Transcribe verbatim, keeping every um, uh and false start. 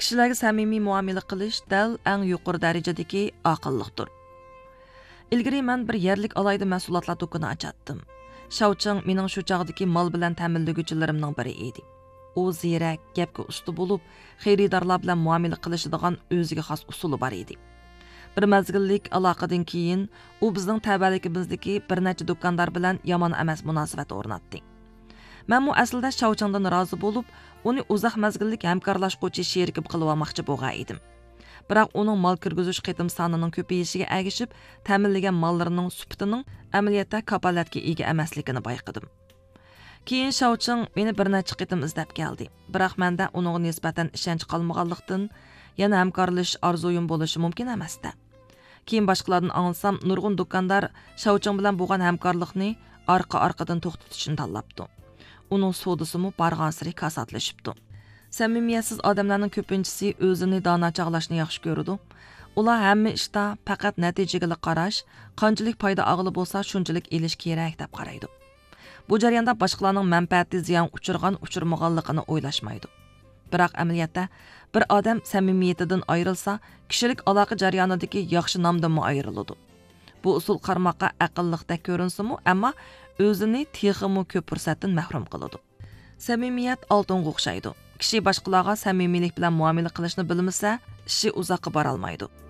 kishilarga samimiy muomala qilish dal eng yuqori darajadagi aqlliqdir. Ilgari men bir yerlik alayda mahsulotlar do'koni ochatdim. Shauching mening shu chog'dagi mol bilan ta'minlaguvchilarimning biri edi. U ziyrak, gapga usta bo'lib, xaridorlar bilan muomala qilishadigan o'ziga xos usuli bor edi. Bir mazgillik aloqadan keyin u bizning tabaligimizdagi bir necha do'kondor bilan yomon emas munosabat o'rnatdi. Men u aslida Shauchingdan rozi bo'lib, uni uzoq mazgillik hamkorlashuvchi sherikib qilib olmoqchi bo'lgan edim. Biroq uning mol kirgizish qitim sonining ko'payishiga ergishib, ta'minlagan mollarining sifatining amaliyotda kapolatga ega emasligini bayqadim. Keyin Shauching meni bir necha qitim izlab keldi. Biroq menda uningga nisbatan ishonch qolmaganlikdan yana hamkorlashish orzuyim bo'lishi mumkin emasdi. Keyin boshqalardan anglasam, nurg'un do'kondor Shauching bilan bo'lgan hamkorlikni orqa-orqadan to'xtatishni tanlabdi. Uning sodasimi bargan sari kasatlashibdi. Samimiyatsiz odamlarning ko'pinchisi o'zini dono chog'lashni yaxshi ko'radi. Ular hamma ishda faqat natijaga qarash, qanchalik foyda og'ili bo'lsa, shunchalik elish kerak deb qaraydi. Bu jarayonda boshqalarning manfaati ziyon uchirgan uchirmaganligini o'ylashmaydi. Biroq amaliyotda bir odam samimiyatidan ayrilsa, kishilik aloqa jarayonidagi yaxshi nomdan ayriladi. Bu usul qarmoqqa aqlliqdek ko'rinsimi, ammo o'zini texmi ko'p fursatdan mahrum qiladi. Samimiyat oltinga o'xshaydi. Kishi boshqalarga samimiylik bilan muomala qilishni bilmasa, ishi uzoqqa bora olmaydi.